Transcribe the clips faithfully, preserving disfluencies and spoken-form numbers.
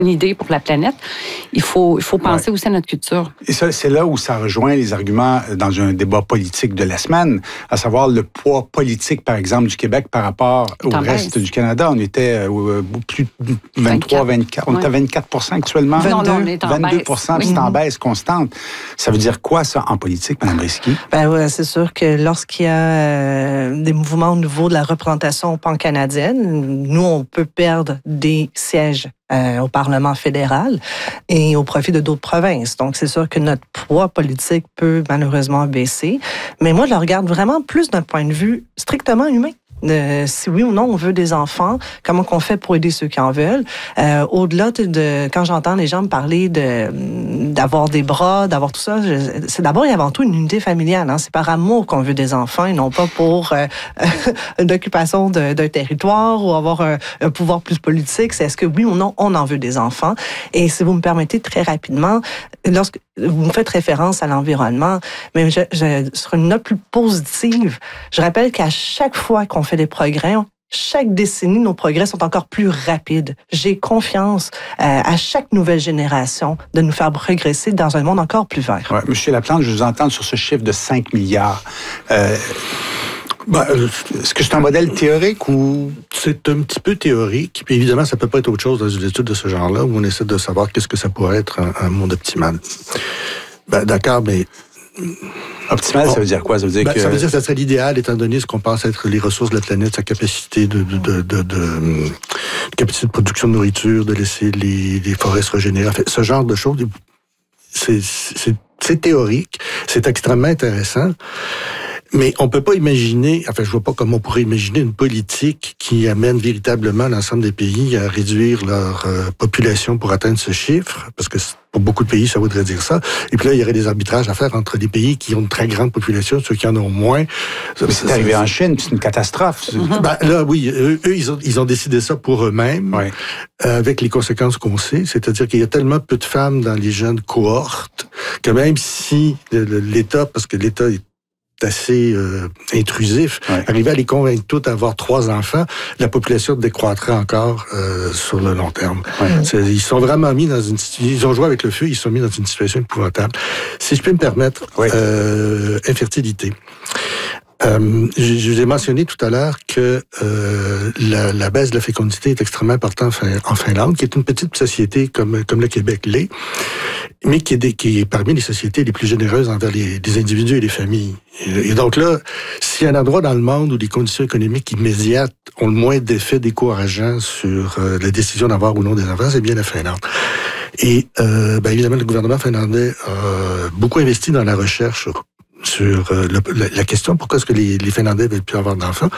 une idée pour la planète, il faut, il faut penser ouais. aussi à notre culture. Et ça, c'est là où ça rejoint les arguments dans un débat politique de la semaine, à savoir le poids politique, par exemple, du Québec par rapport au reste baisse. du Canada. On était euh, plus de vingt-trois, vingt-quatre, on ouais. est à vingt-quatre pour cent actuellement. vingt-deux, non, non, on est en vingt-deux pour cent, baisse. c'est oui. en baisse constante. Ça veut dire quoi, ça, en politique, Mme Risky? Ben ouais, c'est sûr que lorsqu'il y a euh, des mouvements au niveau de la représentation pan-canadienne, nous, on peut perdre des sièges Euh, au Parlement fédéral et au profit de d'autres provinces. Donc, c'est sûr que notre poids politique peut malheureusement baisser. Mais moi, je le regarde vraiment plus d'un point de vue strictement humain. Euh, si oui ou non on veut des enfants, comment qu'on fait pour aider ceux qui en veulent. Euh, au-delà de quand j'entends les gens me parler de d'avoir des bras, d'avoir tout ça, je, c'est d'abord et avant tout une unité familiale. Hein. C'est par amour qu'on veut des enfants et non pas pour euh, une occupation de, d'un territoire ou avoir un, un pouvoir plus politique. C'est est-ce que oui ou non on en veut des enfants. Et si vous me permettez très rapidement, lorsque vous me faites référence à l'environnement, mais je, je, sur une note plus positive, je rappelle qu'à chaque fois qu'on fait des progrès, chaque décennie, nos progrès sont encore plus rapides. J'ai confiance euh, à chaque nouvelle génération de nous faire progresser dans un monde encore plus vert. Ouais, Monsieur Laplante, je vous entends sur ce chiffre de cinq milliards. Euh, bah, est-ce que c'est un modèle théorique ou... C'est un petit peu théorique. Puis évidemment, ça peut pas être autre chose dans une étude de ce genre-là où on essaie de savoir qu'est-ce que ça pourrait être un, un monde optimal. Ben, d'accord, mais... Optimal, ça veut dire quoi? Ça veut dire ben, que... Ça veut dire que ça serait l'idéal, étant donné ce qu'on pense être les ressources de la planète, sa capacité de, de, de, de, de, de capacité de production de nourriture, de laisser les, les forêts se régénérer. En fait, ce genre de choses, c'est, c'est, c'est théorique, c'est extrêmement intéressant. Mais on peut pas imaginer, enfin, je vois pas comment on pourrait imaginer une politique qui amène véritablement l'ensemble des pays à réduire leur euh, population pour atteindre ce chiffre, parce que pour beaucoup de pays, ça voudrait dire ça. Et puis là, il y aurait des arbitrages à faire entre des pays qui ont une très grande population, ceux qui en ont moins. Mais c'est arrivé en Chine, c'est une catastrophe. Mm-hmm. Ben, là, oui, eux, eux, ils ont, ils ont décidé ça pour eux-mêmes, ouais. euh, avec les conséquences qu'on sait. C'est-à-dire qu'il y a tellement peu de femmes dans les jeunes cohortes que même si le, le, l'État, parce que l'État est assez euh, intrusif, ouais. arriver à les convaincre toutes à avoir trois enfants, la population décroîtrait encore euh, sur le long terme. Ouais. C'est, ils sont vraiment mis dans une... Ils ont joué avec le feu, ils sont mis dans une situation épouvantable. Si je peux me permettre, ouais. euh, infertilité. Euh, je, je vous ai mentionné tout à l'heure que euh, la, la baisse de la fécondité est extrêmement importante en Finlande, qui est une petite société comme, comme le Québec l'est, mais qui est, des, qui est parmi les sociétés les plus généreuses envers les, les individus et les familles. Et, et donc là, s'il y a un endroit dans le monde où les conditions économiques immédiates ont le moins d'effets décourageants sur euh, la décision d'avoir ou non des enfants, c'est bien la Finlande. Et euh, ben évidemment, le gouvernement finlandais a beaucoup investi dans la recherche sur sur euh, le, la, la question pourquoi est-ce que les, les Finlandais veulent plus avoir d'enfants.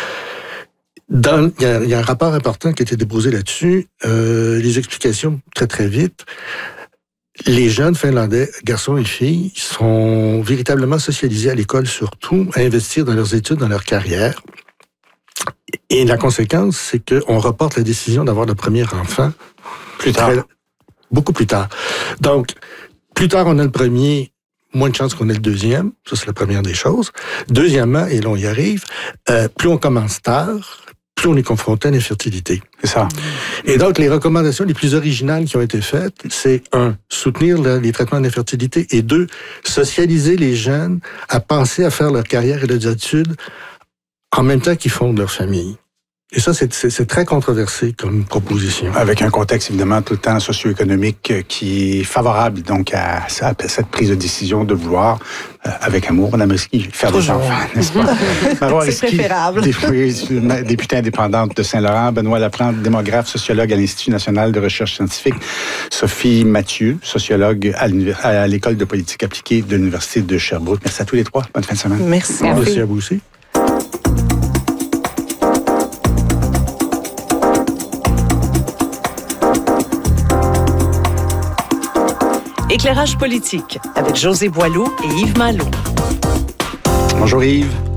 Dans, il y a, y a un rapport important qui a été déposé là-dessus. Euh, les explications, très très vite. Les jeunes Finlandais, garçons et filles, sont véritablement socialisés à l'école surtout, à investir dans leurs études, dans leur carrière. Et la conséquence, c'est qu'on reporte la décision d'avoir le premier enfant plus tard. Très, beaucoup plus tard. Donc, plus tard on a le premier, moins de chances qu'on ait le deuxième. Ça, c'est la première des choses. Deuxièmement, et là, on y arrive, euh, plus on commence tard, plus on est confronté à l'infertilité. C'est ça. Et donc, les recommandations les plus originales qui ont été faites, c'est un, soutenir le, les traitements d'infertilité, et deux, socialiser les jeunes à penser à faire leur carrière et leurs études en même temps qu'ils fondent leur famille. Et ça, c'est, c'est, c'est très controversé comme proposition. Avec un contexte, évidemment, tout le temps socio-économique qui est favorable donc à, à cette prise de décision de vouloir, euh, avec amour, Mme Risky, faire Toujours. des enfants, n'est-ce pas? Marois c'est Risky, préférable. députée indépendante de Saint-Laurent, Benoît Laplante, démographe, sociologue à l'Institut national de recherche scientifique, Sophie Mathieu, sociologue à, à l'École de politique appliquée de l'Université de Sherbrooke. Merci à tous les trois. Bonne fin de semaine. Merci. Merci, Merci à vous aussi. Éclairage politique avec José Boileau et Yves Malo. Bonjour Yves.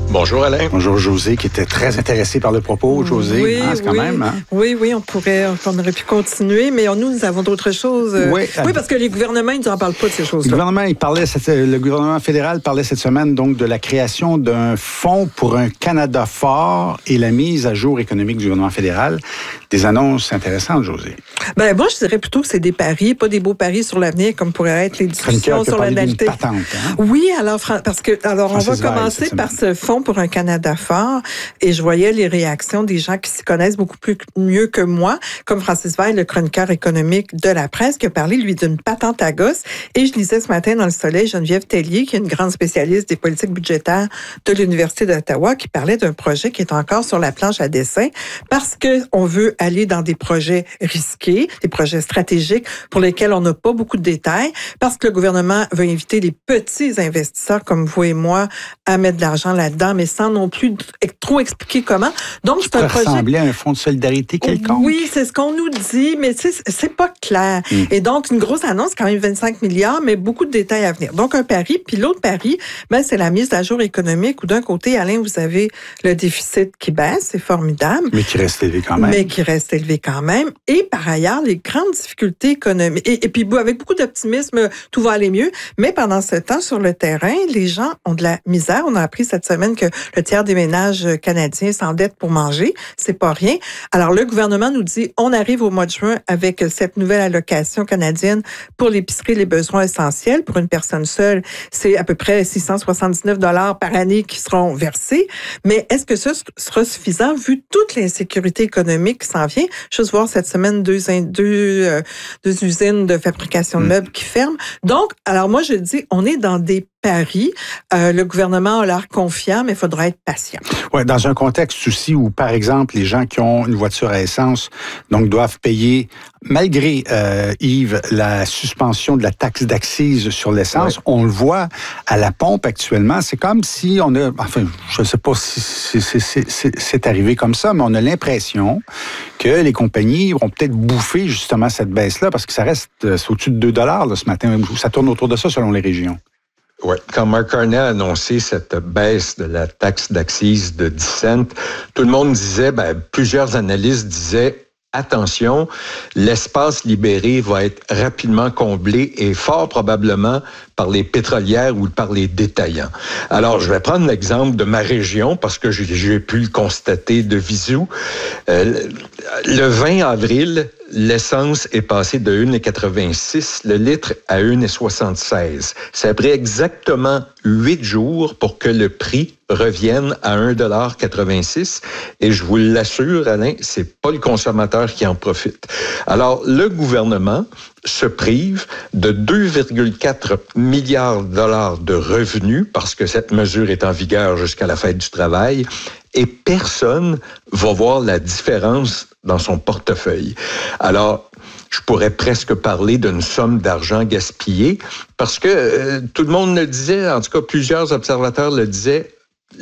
Bonjour Alain. Bonjour José, qui était très intéressé par le propos. José, oui, hein, c'est quand oui. même. Hein? Oui, oui, on pourrait, on aurait pu continuer, mais nous, nous avons d'autres choses. Oui, oui, parce que les gouvernements, ils ne nous en parlent pas de ces choses-là. Le gouvernement, il parlait, le gouvernement fédéral parlait cette semaine donc de la création d'un fonds pour un Canada fort et la mise à jour économique du gouvernement fédéral. Des annonces intéressantes, José. Ben moi, je dirais plutôt que c'est des paris, pas des beaux paris sur l'avenir, comme pourraient être les discussions sur la natalité. Patente, hein? Oui, alors parce que alors Francis on va commencer Veil, par ce fonds pour un Canada fort, et je voyais les réactions des gens qui s'y connaissent beaucoup plus mieux que moi, comme Francis Veil, le chroniqueur économique de la presse, qui a parlé lui d'une patente à gosse. Et je lisais ce matin dans Le Soleil Geneviève Tellier, qui est une grande spécialiste des politiques budgétaires de l'Université d'Ottawa, qui parlait d'un projet qui est encore sur la planche à dessin, parce que on veut aller dans des projets risqués, des projets stratégiques pour lesquels on n'a pas beaucoup de détails, parce que le gouvernement veut inviter les petits investisseurs comme vous et moi à mettre de l'argent là-dedans, mais sans non plus trop expliquer comment. Donc, c'est un projet... Ça ressemblait à un fonds de solidarité quelconque. Oui, c'est ce qu'on nous dit, mais c'est pas clair. Mm. Et donc, une grosse annonce, quand même vingt-cinq milliards, mais beaucoup de détails à venir. Donc, un pari. Puis l'autre pari, ben, c'est la mise à jour économique, où d'un côté, Alain, vous avez le déficit qui baisse, c'est formidable. Mais qui reste élevé quand même. Mais qui reste élevé quand même. Et par ailleurs, les grandes difficultés économiques. Et, et puis, avec beaucoup d'optimisme, tout va aller mieux. Mais pendant ce temps, sur le terrain, les gens ont de la misère. On a appris cette semaine que le tiers des ménages canadiens s'endettent pour manger. C'est pas rien. Alors, le gouvernement nous dit, on arrive au mois de juin avec cette nouvelle allocation canadienne pour l'épicerie, les besoins essentiels. Pour une personne seule, c'est à peu près six cent soixante-dix-neuf dollars par année qui seront versés. Mais est-ce que ça sera suffisant vu toute l'insécurité économique qui s'en vient? Juste voir cette semaine deux, deux, euh, deux usines de fabrication de meubles qui ferment. Donc, alors moi, je dis, on est dans des paris. Euh, le gouvernement a l'air confiant, mais il faudra être patient. Oui, dans un contexte aussi où, par exemple, les gens qui ont une voiture à essence donc doivent payer, malgré, euh, Yves, la suspension de la taxe d'accise sur l'essence, ouais. On le voit à la pompe actuellement. C'est comme si on a, enfin, je ne sais pas si c'est, c'est, c'est, c'est, c'est arrivé comme ça, mais on a l'impression que les compagnies vont peut-être bouffer justement cette baisse-là, parce que ça reste c'est au-dessus de deux dollars là, ce matin. Ça tourne autour de ça selon les régions. Oui, quand Mark Carney a annoncé cette baisse de la taxe d'accise de dix cents, tout le monde disait, ben, plusieurs analystes disaient, attention, l'espace libéré va être rapidement comblé et fort probablement par les pétrolières ou par les détaillants. Alors, je vais prendre l'exemple de ma région parce que j'ai, j'ai pu le constater de visu. Euh, le vingt avril, l'essence est passée de un virgule quatre-vingt-six le litre à un virgule soixante-seize. Ça a pris exactement huit jours pour que le prix revienne à un virgule quatre-vingt-six. Et je vous l'assure, Alain, c'est pas le consommateur qui en profite. Alors, le gouvernement se prive de deux virgule quatre milliards de dollars de revenus parce que cette mesure est en vigueur jusqu'à la fête du travail et personne va voir la différence dans son portefeuille. Alors, je pourrais presque parler d'une somme d'argent gaspillée parce que euh, tout le monde le disait, en tout cas plusieurs observateurs le disaient,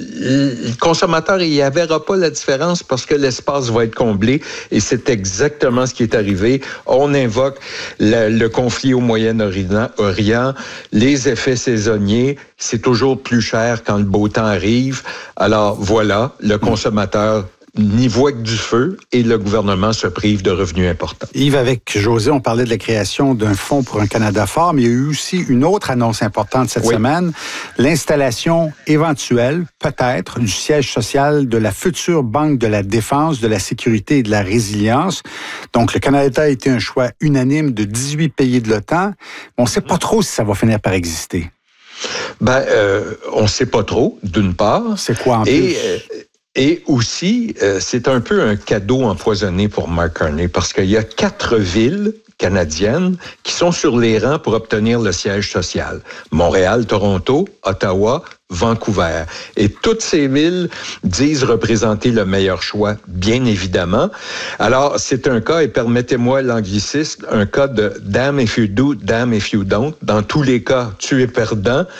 le consommateur, il n'y verra pas la différence parce que l'espace va être comblé et c'est exactement ce qui est arrivé. On invoque le, le conflit au Moyen-Orient, les effets saisonniers, c'est toujours plus cher quand le beau temps arrive. Alors voilà, le consommateur n'y voit que du feu et le gouvernement se prive de revenus importants. Yves, avec José, on parlait de la création d'un fonds pour un Canada fort, mais il y a eu aussi une autre annonce importante cette oui. semaine, l'installation éventuelle, peut-être, du siège social de la future Banque de la Défense, de la Sécurité et de la Résilience. Donc, le Canada a été un choix unanime de dix-huit pays de l'OTAN. On ne sait pas trop si ça va finir par exister. Ben, euh, on ne sait pas trop, d'une part. C'est quoi en et, plus? Euh, Et aussi, euh, c'est un peu un cadeau empoisonné pour Mark Carney parce qu'il y a quatre villes canadiennes qui sont sur les rangs pour obtenir le siège social. Montréal, Toronto, Ottawa, Vancouver. Et toutes ces villes disent représenter le meilleur choix, bien évidemment. Alors, c'est un cas, et permettez-moi l'anglicisme, un cas de damn if you do, damn if you don't. Dans tous les cas, tu es perdant.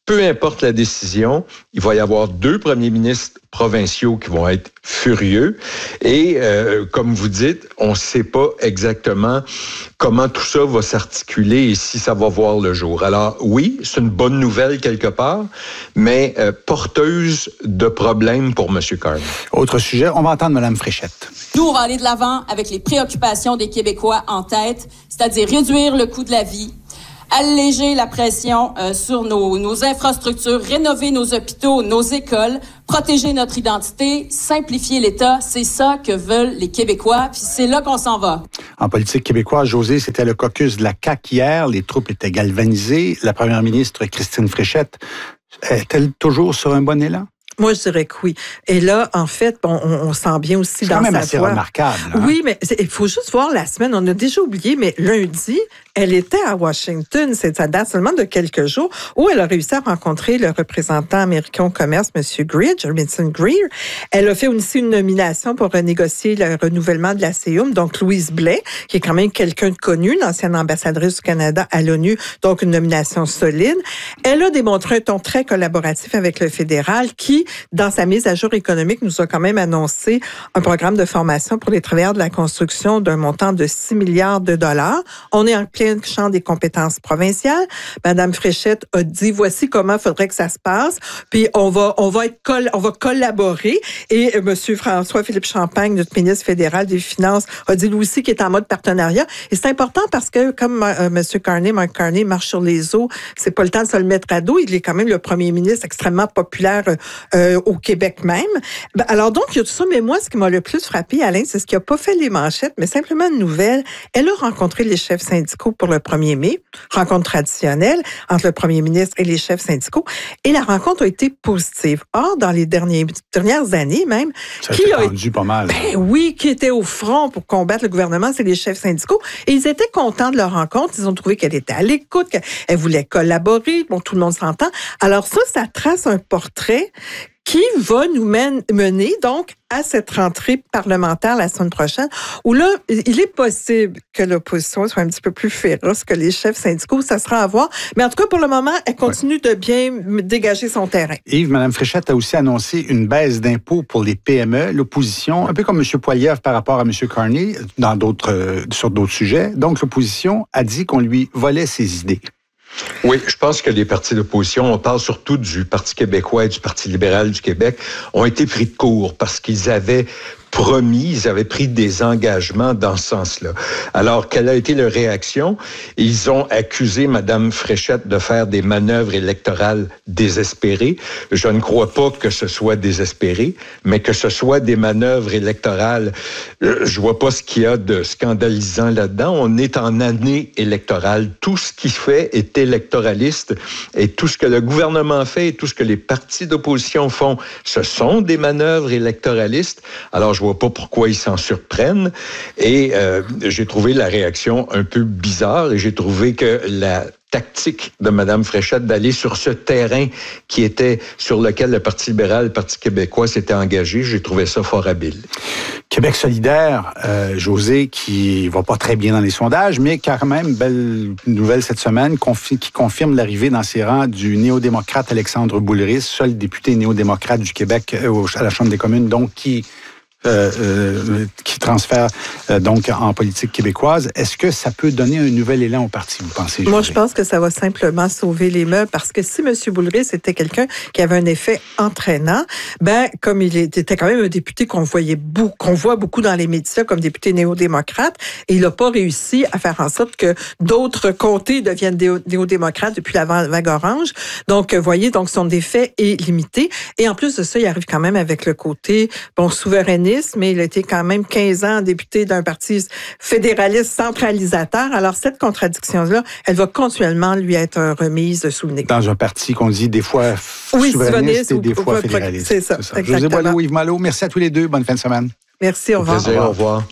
peu importe la décision, il va y avoir deux premiers ministres provinciaux qui vont être furieux. Et euh, comme vous dites, on ne sait pas exactement comment tout ça va s'articuler et si ça va voir le jour. Alors oui, c'est une bonne nouvelle quelque part, mais euh, porteuse de problèmes pour M. Carney. Autre sujet, on va entendre Mme Fréchette. Nous, on va aller de l'avant avec les préoccupations des Québécois en tête, c'est-à-dire réduire le coût de la vie, alléger la pression euh, sur nos, nos infrastructures, rénover nos hôpitaux, nos écoles, protéger notre identité, simplifier l'État. C'est ça que veulent les Québécois, puis c'est là qu'on s'en va. En politique québécoise, Josée, c'était le caucus de la C A Q hier. Les troupes étaient galvanisées. La première ministre, Christine Fréchette, est-elle toujours sur un bon élan? Moi, je dirais que oui. Et là, en fait, on, on sent bien aussi dans sa voix. C'est quand même assez remarquable. Hein? Oui, mais il faut juste voir la semaine. On a déjà oublié, mais lundi, elle était à Washington. C'est ça date seulement de quelques jours où elle a réussi à rencontrer le représentant américain au commerce, M. Greer, Jamison Greer. Elle a fait aussi une nomination pour renégocier le renouvellement de la C E U M. Donc, Louise Blais, qui est quand même quelqu'un de connu, l'ancienne ambassadrice du Canada à l'ONU, donc une nomination solide. Elle a démontré un ton très collaboratif avec le fédéral qui, dans sa mise à jour économique, nous a quand même annoncé un programme de formation pour les travailleurs de la construction d'un montant de six milliards de dollars. On est en plein champ des compétences provinciales. Madame Fréchette a dit, voici comment il faudrait que ça se passe. Puis on va, on va être coll- on va collaborer. Et euh, Monsieur François-Philippe Champagne, notre ministre fédéral des Finances, a dit lui aussi qu'il est en mode partenariat. Et c'est important parce que comme euh, Monsieur Carney, Mark Carney marche sur les eaux, c'est pas le temps de se le mettre à dos. Il est quand même le premier ministre extrêmement populaire euh, au Québec même. Ben, alors donc, il y a tout ça. Mais moi, ce qui m'a le plus frappé, Alain, c'est ce qui n'a pas fait les manchettes, mais simplement une nouvelle. Elle a rencontré les chefs syndicaux pour le premier mai, rencontre traditionnelle entre le premier ministre et les chefs syndicaux, et la rencontre a été positive. Or, dans les derniers, dernières années même, ça qui a a rendu pas mal. Ben oui, qui était au front pour combattre le gouvernement, c'est les chefs syndicaux, et ils étaient contents de leur rencontre. Ils ont trouvé qu'elle était à l'écoute, qu'elle voulait collaborer. Bon, tout le monde s'entend. Alors ça, ça trace un portrait qui va nous mène, mener donc à cette rentrée parlementaire la semaine prochaine, où là, il est possible que l'opposition soit un petit peu plus féroce que les chefs syndicaux, ça sera à voir. Mais en tout cas, pour le moment, elle continue ouais. de bien dégager son terrain. Yves, Mme Fréchette a aussi annoncé une baisse d'impôts pour les P M E. L'opposition, un peu comme M. Poilievre par rapport à M. Carney, dans d'autres, euh, sur d'autres sujets. Donc, l'opposition a dit qu'on lui volait ses idées. Oui, je pense que les partis d'opposition, on parle surtout du Parti québécois et du Parti libéral du Québec, ont été pris de court parce qu'ils avaient promis, ils avaient pris des engagements dans ce sens-là. Alors, quelle a été leur réaction? Ils ont accusé Mme Fréchette de faire des manœuvres électorales désespérées. Je ne crois pas que ce soit désespéré, mais que ce soit des manœuvres électorales. Je vois pas ce qu'il y a de scandalisant là-dedans. On est en année électorale. Tout ce qui fait est électoraliste et tout ce que le gouvernement fait et tout ce que les partis d'opposition font, ce sont des manœuvres électoralistes. Alors, je vois pas pourquoi ils s'en surprennent. Et euh, j'ai trouvé la réaction un peu bizarre et j'ai trouvé que la tactique de Mme Fréchette d'aller sur ce terrain qui était sur lequel le Parti libéral, le Parti québécois s'était engagé, j'ai trouvé ça fort habile. Québec solidaire, euh, Josée, qui va pas très bien dans les sondages, mais quand même, belle nouvelle cette semaine, confi- qui confirme l'arrivée dans ses rangs du néo-démocrate Alexandre Boulris, seul député néo-démocrate du Québec euh, à la Chambre des communes, donc qui Euh, euh, qui transfère euh, donc en politique québécoise. Est-ce que ça peut donner un nouvel élan au parti, vous pensez? Moi, je pense que ça va simplement sauver les meubles parce que si M. Boulris était quelqu'un qui avait un effet entraînant, ben comme il était quand même un député qu'on voyait beaucoup, qu'on voit beaucoup dans les médias comme député néo-démocrate, et il n'a pas réussi à faire en sorte que d'autres comtés deviennent néo-démocrates depuis la vague orange. Donc, vous voyez, donc son effet est limité. Et en plus de ça, il arrive quand même avec le côté bon souverainiste, mais il a été quand même quinze ans député d'un parti fédéraliste centralisateur. Alors, cette contradiction-là, elle va continuellement lui être remise sous le nez. Dans un parti qu'on dit des fois oui, souverainiste et des ou, fois ou, fédéraliste. C'est ça, c'est ça. Josée Boileau, Yves Malo, merci à tous les deux. Bonne fin de semaine. Merci, au revoir. Au plaisir, au revoir.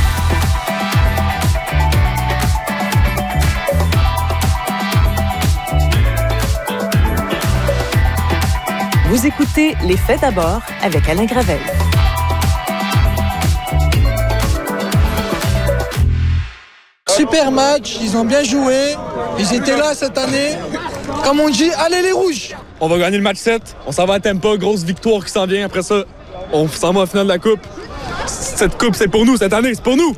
Vous écoutez Les Faits d'abord avec Alain Gravel. Super match, ils ont bien joué, ils étaient là cette année, Comme on dit, allez les rouges! On va gagner le match sept. On s'en va à Tampa, grosse victoire qui s'en vient. Après ça, on s'en va en finale de la Coupe. Cette Coupe, c'est pour nous cette année, c'est pour nous!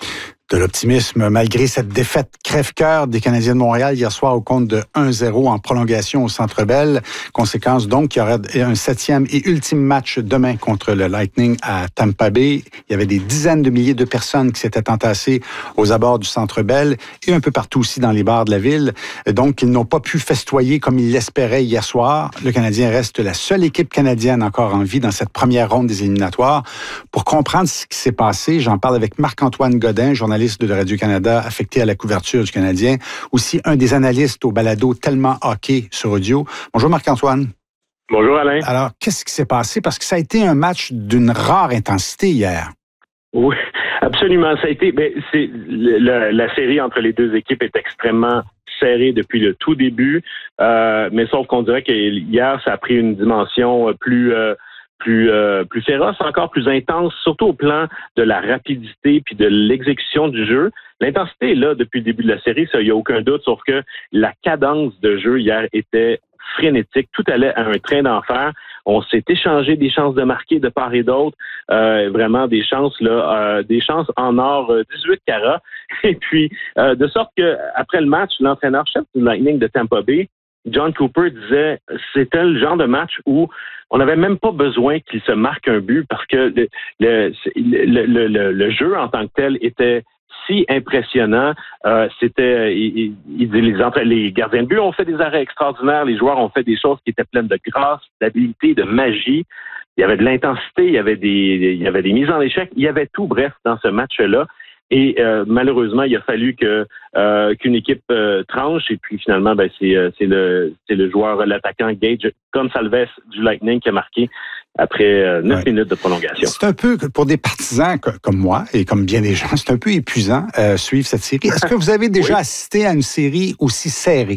De l'optimisme malgré cette défaite crève-cœur des Canadiens de Montréal hier soir au compte de un zéro en prolongation au Centre Bell. Conséquence donc qu'il y aurait un septième et ultime match demain contre le Lightning à Tampa Bay. Il y avait des dizaines de milliers de personnes qui s'étaient entassées aux abords du Centre Bell et un peu partout aussi dans les bars de la ville. Donc, ils n'ont pas pu festoyer comme ils l'espéraient hier soir. Le Canadien reste la seule équipe canadienne encore en vie dans cette première ronde des éliminatoires. Pour comprendre ce qui s'est passé, j'en parle avec Marc-Antoine Godin, journaliste de Radio-Canada affecté à la couverture du Canadien, aussi un des analystes au balado Tellement Hockey sur audio. Bonjour Marc-Antoine. Bonjour Alain. Alors, qu'est-ce qui s'est passé? Parce que ça a été un match d'une rare intensité hier. Oui, absolument. Ça a été, ben, c'est, la, la série entre les deux équipes est extrêmement serrée depuis le tout début, euh, mais sauf qu'on dirait que hier, ça a pris une dimension plus... Euh, plus euh, plus féroce, encore plus intense, surtout au plan de la rapidité puis de l'exécution du jeu. L'intensité est là depuis le début de la série, ça, il n'y a aucun doute, sauf que la cadence de jeu hier était frénétique. Tout allait à un train d'enfer. On s'est échangé des chances de marquer de part et d'autre, euh, vraiment des chances là, euh, des chances en or euh, dix-huit carats. Et puis, euh, de sorte que après le match, l'entraîneur-chef du Lightning de Tampa Bay, John Cooper, disait c'était le genre de match où on n'avait même pas besoin qu'il se marque un but parce que le, le, le, le, le jeu en tant que tel était si impressionnant. Euh, c'était, il, il, les, entre, les gardiens de but ont fait des arrêts extraordinaires, les joueurs ont fait des choses qui étaient pleines de grâce, d'habileté, de magie. Il y avait de l'intensité, il y avait des, il y avait des mises en échec, il y avait tout, bref, dans ce match-là. Et euh, malheureusement, il a fallu que euh, qu'une équipe euh, tranche. Et puis finalement, ben c'est euh, c'est le c'est le joueur, l'attaquant Gage Gonsalves du Lightning qui a marqué après euh, neuf ouais. minutes de prolongation. C'est un peu pour des partisans comme moi et comme bien des gens, c'est un peu épuisant euh, suivre cette série. Est-ce que vous avez déjà oui. assisté à une série aussi serrée?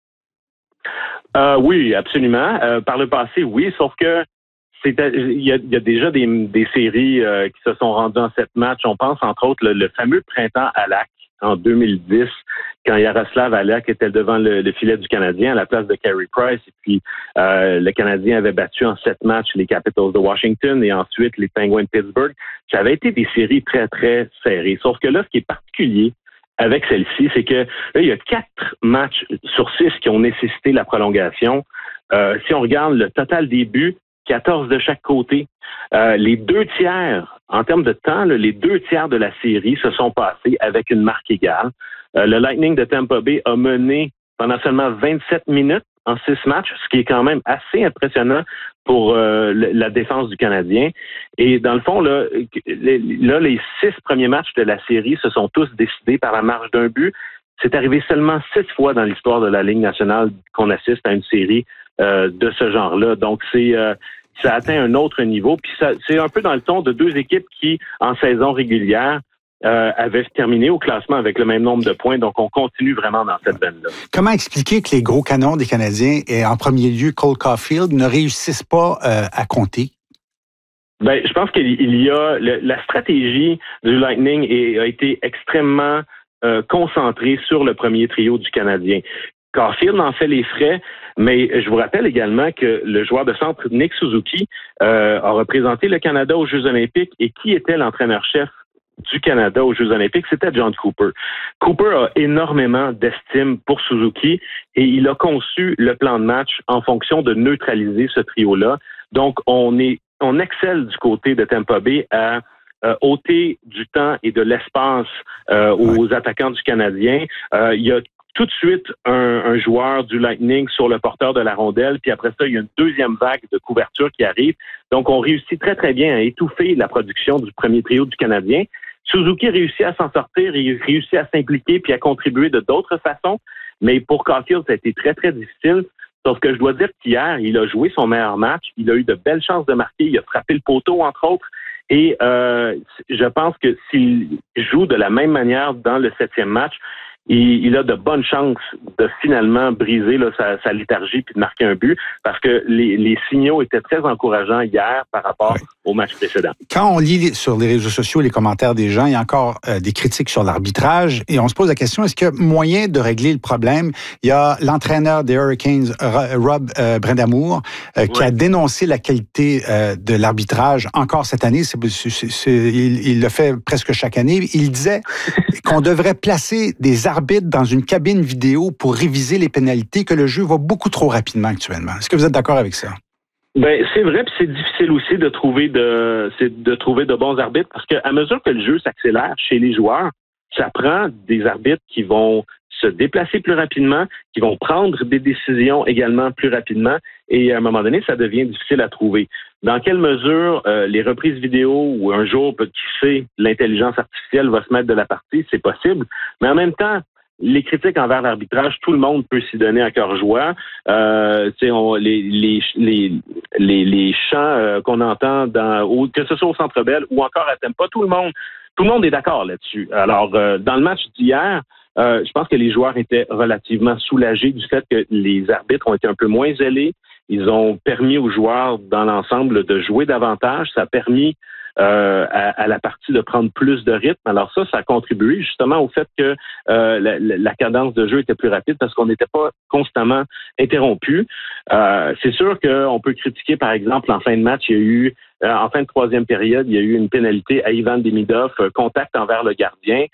Euh, oui, absolument. Euh, par le passé, oui, sauf que C'est, il, y a, il y a déjà des, des séries euh, qui se sont rendues en sept matchs. On pense entre autres le, le fameux printemps Halak en deux mille dix, quand Yaroslav Halak était devant le, le filet du Canadien à la place de Carey Price. Et puis euh, le Canadien avait battu en sept matchs les Capitals de Washington et ensuite les Penguins de Pittsburgh. Ça avait été des séries très, très serrées. Sauf que là, ce qui est particulier avec celle-ci, c'est que là, il y a quatre matchs sur six qui ont nécessité la prolongation. Euh, si on regarde le total des buts, quatorze de chaque côté. Euh, les deux tiers, en termes de temps, là, les deux tiers de la série se sont passés avec une marque égale. Euh, le Lightning de Tampa Bay a mené pendant seulement vingt-sept minutes en six matchs, ce qui est quand même assez impressionnant pour euh, la défense du Canadien. Et dans le fond, là, les, là, les six premiers matchs de la série se sont tous décidés par la marge d'un but. C'est arrivé seulement six fois dans l'histoire de la Ligue nationale qu'on assiste à une série euh, de ce genre-là. Donc, c'est euh, ça atteint un autre niveau. Puis ça, c'est un peu dans le ton de deux équipes qui, en saison régulière, euh, avaient terminé au classement avec le même nombre de points. Donc, on continue vraiment dans cette veine-là. Comment expliquer que les gros canons des Canadiens, et en premier lieu Cole Caulfield, ne réussissent pas euh, à compter? Ben, je pense qu'il y a le, la stratégie du Lightning est, a été extrêmement euh, concentrée sur le premier trio du Canadien. Caulfield en fait les frais, mais je vous rappelle également que le joueur de centre Nick Suzuki euh, a représenté le Canada aux Jeux olympiques et qui était l'entraîneur-chef du Canada aux Jeux olympiques, c'était John Cooper. Cooper a énormément d'estime pour Suzuki et il a conçu le plan de match en fonction de neutraliser ce trio-là. Donc, on est on excelle du côté de Tampa Bay à euh, ôter du temps et de l'espace euh, aux ouais. attaquants du Canadien. Euh, il y a tout de suite un, un joueur du Lightning sur le porteur de la rondelle, puis après ça, il y a une deuxième vague de couverture qui arrive. Donc, on réussit très, très bien à étouffer la production du premier trio du Canadien. Suzuki réussit à s'en sortir, il réussit à s'impliquer puis à contribuer de d'autres façons, mais pour Caulfield, ça a été très, très difficile. Sauf que je dois dire qu'hier, il a joué son meilleur match, il a eu de belles chances de marquer, il a frappé le poteau, entre autres, et euh, je pense que s'il joue de la même manière dans le septième match, il, il a de bonnes chances de finalement briser là, sa, sa léthargie puis de marquer un but parce que les, les signaux étaient très encourageants hier par rapport oui. au match précédent. Quand on lit sur les réseaux sociaux les commentaires des gens, il y a encore euh, des critiques sur l'arbitrage et on se pose la question, est-ce qu'il y a moyen de régler le problème? Il y a l'entraîneur des Hurricanes, Rob euh, Brindamour, euh, qui oui. a dénoncé la qualité euh, de l'arbitrage encore cette année. C'est, c'est, c'est, il, il le fait presque chaque année. Il disait qu'on devrait placer des arbitres dans une cabine vidéo pour réviser les pénalités, que le jeu va beaucoup trop rapidement actuellement. Est-ce que vous êtes d'accord avec ça? Ben c'est vrai, puis c'est difficile aussi de trouver de c'est de trouver de bons arbitres parce qu'à mesure que le jeu s'accélère chez les joueurs, ça prend des arbitres qui vont se déplacer plus rapidement, qui vont prendre des décisions également plus rapidement, et à un moment donné, ça devient difficile à trouver. Dans quelle mesure euh, les reprises vidéo ou un jour, qui sait, l'intelligence artificielle va se mettre de la partie, c'est possible, mais en même temps, les critiques envers l'arbitrage, tout le monde peut s'y donner à cœur joie. Euh, on, les, les, les, les, les chants euh, qu'on entend, dans, au, que ce soit au Centre Bell ou encore à Tampa, tout le monde, tout le monde est d'accord là-dessus. Alors, euh, dans le match d'hier, euh, je pense que les joueurs étaient relativement soulagés du fait que les arbitres ont été un peu moins zélés. Ils ont permis aux joueurs, dans l'ensemble, de jouer davantage. Ça a permis Euh, à, à la partie de prendre plus de rythme. Alors ça, ça a contribué justement au fait que euh, la, la cadence de jeu était plus rapide parce qu'on n'était pas constamment interrompu. Euh, c'est sûr qu'on peut critiquer, par exemple, en fin de match, il y a eu, euh, en fin de troisième période, il y a eu une pénalité à Ivan Demidov, contact envers le gardien.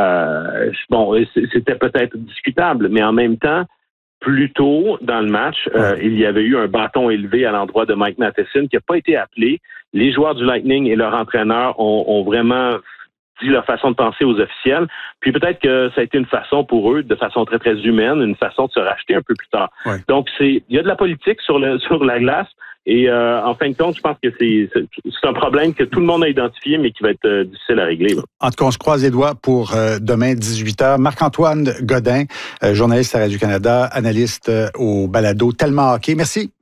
Euh, bon, c'était peut-être discutable, mais en même temps, plus tôt dans le match, euh, il y avait eu un bâton élevé à l'endroit de Mike Matheson qui n'a pas été appelé. Les joueurs du Lightning et leur entraîneur ont, ont vraiment dit leur façon de penser aux officiels. Puis peut-être que ça a été une façon pour eux, de façon très, très humaine, une façon de se racheter un peu plus tard. Ouais. Donc, c'est il y a de la politique sur, le, sur la glace. Et euh, en fin de compte, je pense que c'est, c'est, c'est un problème que tout le monde a identifié, mais qui va être euh, difficile à régler. Là. En tout cas, on se croise les doigts pour euh, demain, dix-huit heures. Marc-Antoine Godin, euh, journaliste à Radio-Canada, analyste euh, au balado Tellement Hockey. Merci.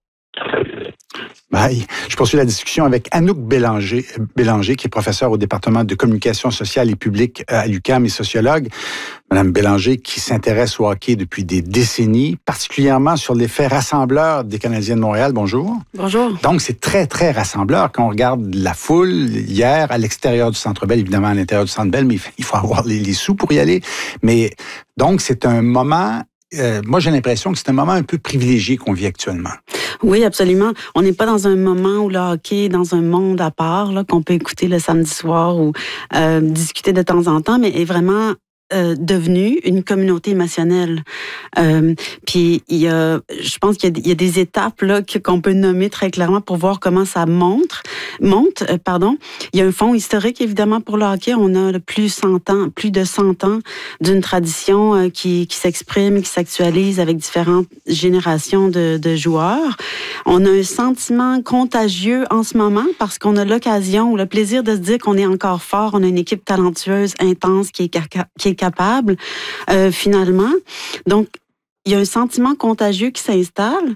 Bye. Je poursuis la discussion avec Anouk Bélanger, Bélanger, qui est professeure au département de communication sociale et publique à l'U Q A M et sociologue. Madame Bélanger, qui s'intéresse au hockey depuis des décennies, particulièrement sur l'effet rassembleur des Canadiens de Montréal. Bonjour. Bonjour. Donc, c'est très, très rassembleur quand on regarde la foule hier à l'extérieur du Centre Bell, évidemment à l'intérieur du Centre Bell, mais il faut avoir les, les sous pour y aller. Mais donc, c'est un moment... Euh, moi, j'ai l'impression que c'est un moment un peu privilégié qu'on vit actuellement. Oui, absolument. On n'est pas dans un moment où le hockey est dans un monde à part, là, qu'on peut écouter le samedi soir ou euh, discuter de temps en temps, mais est vraiment euh, devenu une communauté émotionnelle. Euh, puis il y a, je pense qu'il y a, il y a des étapes là qu'on peut nommer très clairement pour voir comment ça monte. Monte, euh, pardon. Il y a un fond historique évidemment pour le hockey. On a plus cent ans, plus de cent ans d'une tradition euh, qui, qui s'exprime, qui s'actualise avec différentes générations de, de joueurs. On a un sentiment contagieux en ce moment parce qu'on a l'occasion ou le plaisir de se dire qu'on est encore fort. On a une équipe talentueuse, intense, qui est, qui est capable euh, finalement. Donc, il y a un sentiment contagieux qui s'installe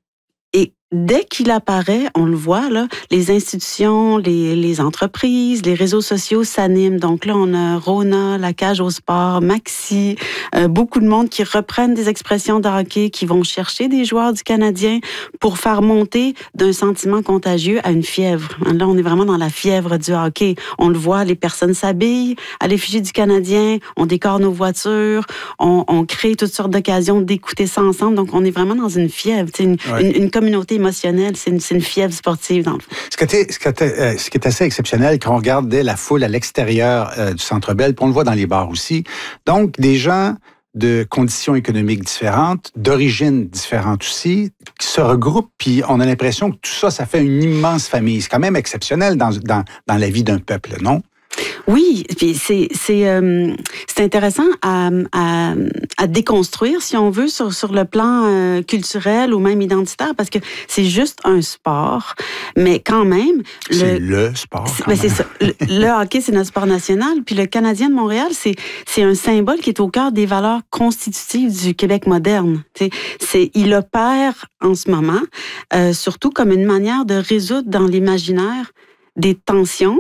et dès qu'il apparaît, on le voit, là, les institutions, les, les entreprises, les réseaux sociaux s'animent. Donc là, on a Rona, la cage au sport, Maxi, euh, beaucoup de monde qui reprennent des expressions de hockey, qui vont chercher des joueurs du Canadien pour faire monter d'un sentiment contagieux à une fièvre. Là, on est vraiment dans la fièvre du hockey. On le voit, les personnes s'habillent à l'effigie du Canadien, on décore nos voitures, on, on crée toutes sortes d'occasions d'écouter ça ensemble. Donc, on est vraiment dans une fièvre, une, ouais. une, une communauté émotionnelle, c'est une, c'est une fièvre sportive dans le fond. Ce qui est, ce qui est, euh, ce qui est assez exceptionnel, quand on regardait la foule à l'extérieur euh, du Centre Bell, puis on le voit dans les bars aussi, donc des gens de conditions économiques différentes, d'origines différentes aussi, qui se regroupent, puis on a l'impression que tout ça, ça fait une immense famille. C'est quand même exceptionnel dans, dans, dans la vie d'un peuple, non? Oui, puis c'est c'est euh, c'est intéressant à, à à déconstruire si on veut sur sur le plan euh, culturel ou même identitaire parce que c'est juste un sport, mais quand même c'est le, le sport. C'est, ben c'est ça. Le, le hockey c'est notre sport national, puis le Canadien de Montréal c'est c'est un symbole qui est au cœur des valeurs constitutives du Québec moderne. Tu sais, c'est il opère en ce moment euh, surtout comme une manière de résoudre dans l'imaginaire des tensions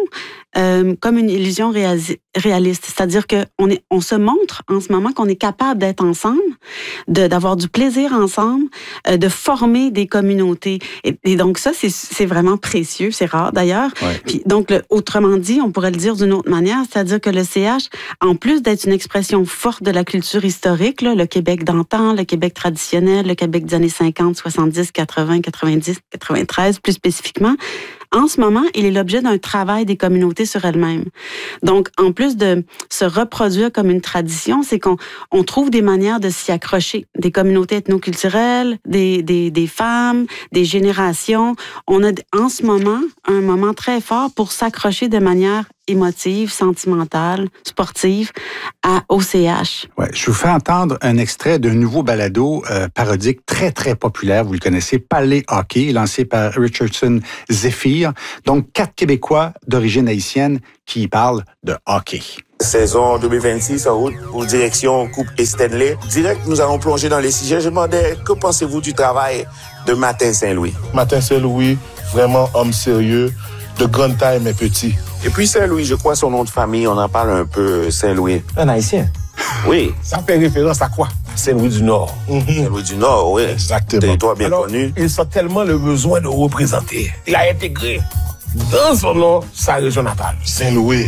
euh, comme une illusion réaliste. C'est-à-dire qu'on est, on se montre en ce moment qu'on est capable d'être ensemble, de, d'avoir du plaisir ensemble, euh, de former des communautés. Et, et donc ça, c'est, c'est vraiment précieux, c'est rare d'ailleurs. Ouais. Puis donc, le, autrement dit, on pourrait le dire d'une autre manière, c'est-à-dire que le C H, en plus d'être une expression forte de la culture historique, là, le Québec d'antan, le Québec traditionnel, le Québec des années cinquante, soixante-dix, quatre-vingts, quatre-vingt-dix, quatre-vingt-treize plus spécifiquement, en ce moment, il est l'objet d'un travail des communautés sur elles-mêmes. Donc, en plus de se reproduire comme une tradition, c'est qu'on on trouve des manières de s'y accrocher. Des communautés ethnoculturelles, des, des, des femmes, des générations. On a en ce moment un moment très fort pour s'accrocher de manière émotive, sentimentale, sportive à O C H. Ouais, je vous fais entendre un extrait d'un nouveau balado euh, parodique très, très populaire. Vous le connaissez, Parler hockey, lancé par Richardson Zephyr. Donc, quatre Québécois d'origine haïtienne qui parlent de hockey. Saison deux mille vingt-six en route pour direction Coupe et Stanley. Direct, nous allons plonger dans les sujets. Je demandais, que pensez-vous du travail de Martin Saint-Louis? Martin Saint-Louis, vraiment homme sérieux, de grande taille mais petit. Et puis Saint-Louis, je crois son nom de famille, on en parle un peu, Saint-Louis. Un haïtien? Oui. Ça fait référence à quoi? Saint-Louis du Nord. Mm-hmm. Saint-Louis du Nord, oui. Exactement. Territoire bien Alors, connu. Il sent tellement le besoin de représenter. Il a intégré dans son nom sa région natale, Saint-Louis.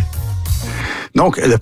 Donc, le,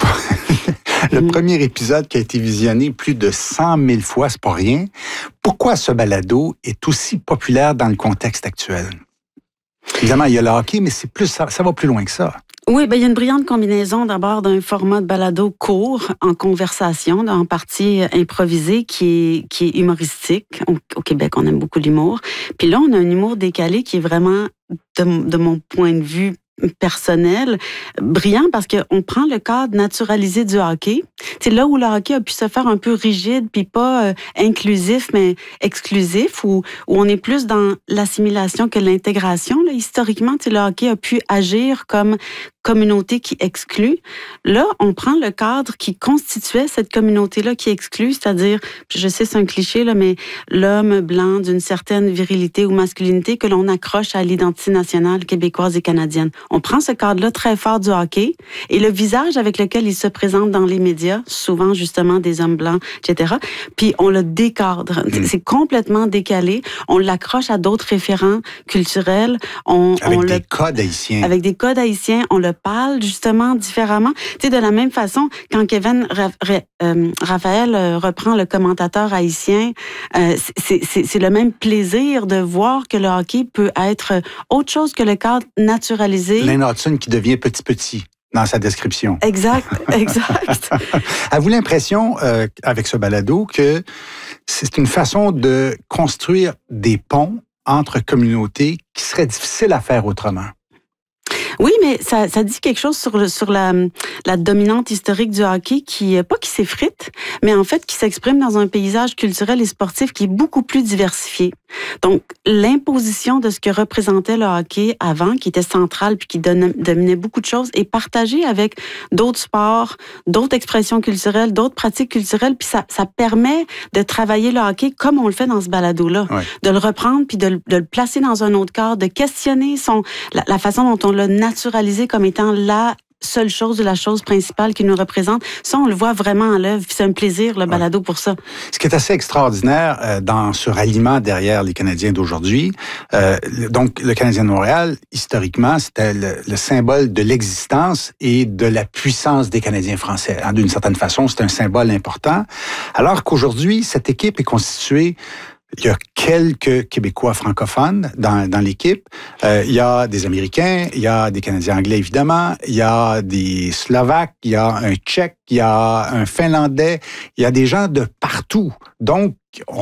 le premier épisode qui a été visionné plus de cent mille fois, c'est pas rien. Pourquoi ce balado est aussi populaire dans le contexte actuel? Évidemment, il y a le hockey, mais c'est plus, ça, ça va plus loin que ça. Oui, ben il y a une brillante combinaison d'abord d'un format de balado court, en conversation, en partie improvisé, qui est, qui est humoristique. Au, au Québec, on aime beaucoup l'humour. Puis là, on a un humour décalé qui est vraiment, de, de mon point de vue personnel, brillant parce qu'on prend le cadre naturalisé du hockey. C'est là où le hockey a pu se faire un peu rigide, puis pas euh, inclusif, mais exclusif, où, où on est plus dans l'assimilation que l'intégration. Là, historiquement, le hockey a pu agir comme communauté qui exclut. Là, on prend le cadre qui constituait cette communauté-là qui exclut, c'est-à-dire, je sais c'est un cliché, là, mais l'homme blanc d'une certaine virilité ou masculinité que l'on accroche à l'identité nationale québécoise et canadienne. On prend ce cadre-là très fort du hockey et le visage avec lequel il se présente dans les médias, souvent justement des hommes blancs, et cetera, puis on le décadre. Mmh. C'est complètement décalé. On l'accroche à d'autres référents culturels. On, avec on des le, codes haïtiens. Avec des codes haïtiens. On le parle justement différemment. Tu sais, de la même façon, quand Kevin Ra- Ra- euh, Raphaël euh, reprend le commentateur haïtien, euh, c'est, c'est, c'est le même plaisir de voir que le hockey peut être autre chose que le cadre naturalisé. Lane Hudson qui devient petit-petit dans sa description. Exact, exact. Avez-vous l'impression, euh, avec ce balado, que c'est une façon de construire des ponts entre communautés qui seraient difficiles à faire autrement? Oui, mais ça, ça dit quelque chose sur, le, sur la, la dominante historique du hockey qui, pas qui s'effrite, mais en fait qui s'exprime dans un paysage culturel et sportif qui est beaucoup plus diversifié. Donc, l'imposition de ce que représentait le hockey avant, qui était central puis qui donne, dominait beaucoup de choses, est partagée avec d'autres sports, d'autres expressions culturelles, d'autres pratiques culturelles, puis ça, ça permet de travailler le hockey comme on le fait dans ce balado-là, ouais. De le reprendre puis de, de le placer dans un autre cadre, de questionner son, la, la façon dont on l'a naturalisé comme étant la seule chose ou la chose principale qui nous représente. Ça, on le voit vraiment en l'œuvre. C'est un plaisir, le balado, ouais. Pour ça. Ce qui est assez extraordinaire euh, dans ce ralliement derrière les Canadiens d'aujourd'hui, euh, donc le Canadien de Montréal, historiquement, c'était le, le symbole de l'existence et de la puissance des Canadiens français. Hein, d'une certaine façon, c'est un symbole important. Alors qu'aujourd'hui, cette équipe est constituée. Il y a quelques Québécois francophones dans, dans l'équipe. Euh, il y a des Américains, il y a des Canadiens anglais, évidemment. Il y a des Slovaques, il y a un Tchèque, il y a un Finlandais. Il y a des gens de partout. Donc,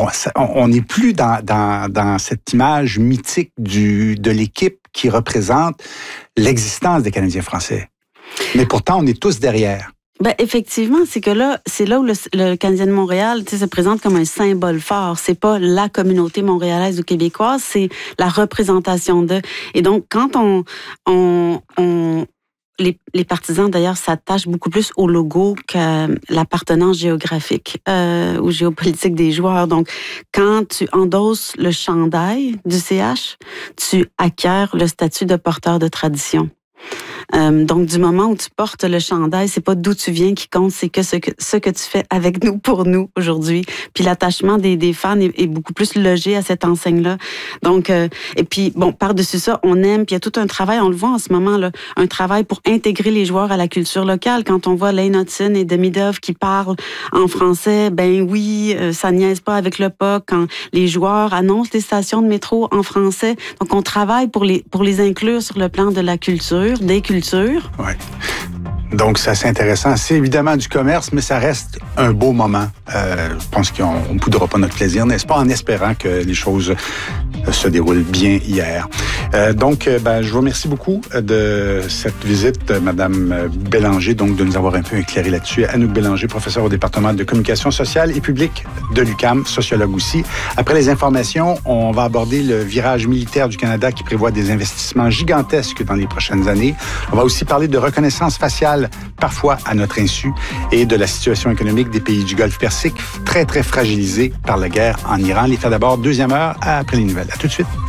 on n'est plus dans, dans, dans cette image mythique du, de l'équipe qui représente l'existence des Canadiens français. Mais pourtant, on est tous derrière. Ben effectivement, c'est que là, c'est là où le, le Canadien de Montréal, tu sais, se présente comme un symbole fort. C'est pas la communauté montréalaise ou québécoise, c'est la représentation d'eux. Et donc, quand on, on, on les, les partisans d'ailleurs s'attachent beaucoup plus au logo qu'à l'appartenance géographique euh, ou géopolitique des joueurs. Donc, quand tu endosses le chandail du C H, tu acquiers le statut de porteur de tradition. Euh, donc, du moment où tu portes le chandail, c'est pas d'où tu viens qui compte, c'est que ce que, ce que tu fais avec nous, pour nous, aujourd'hui. Puis l'attachement des, des fans est, est beaucoup plus logé à cette enseigne-là. Donc, euh, et puis, bon, par-dessus ça, on aime, puis il y a tout un travail, on le voit en ce moment, là, un travail pour intégrer les joueurs à la culture locale. Quand on voit Lane Hudson et Demi Dove qui parlent en français, ben oui, euh, ça niaise pas avec le P O C. Quand les joueurs annoncent les stations de métro en français, donc on travaille pour les, pour les inclure sur le plan de la culture, des cultures. Oui. Donc, c'est assez intéressant. C'est évidemment du commerce, mais ça reste un beau moment. Euh, je pense qu'on ne boudera pas notre plaisir, n'est-ce pas, en espérant que les choses se déroulent bien hier. Euh, donc, ben, je vous remercie beaucoup de cette visite, Madame Bélanger, donc de nous avoir un peu éclairé là-dessus. Anouk Bélanger, professeure au département de communication sociale et publique de l'U Q A M, sociologue aussi. Après les informations, on va aborder le virage militaire du Canada qui prévoit des investissements gigantesques dans les prochaines années. On va aussi parler de reconnaissance faciale, parfois à notre insu, et de la situation économique des pays du Golfe Persique, très, très fragilisée par la guerre en Iran. Les faits d'abord, deuxième heure, après les nouvelles. À tout de suite.